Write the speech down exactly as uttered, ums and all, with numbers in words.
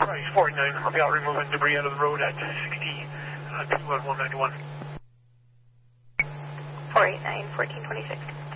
Price four eighty-nine, I'll be out removing debris out of the road at sixty, uh, two one one nine one. four eight nine, fourteen twenty-six.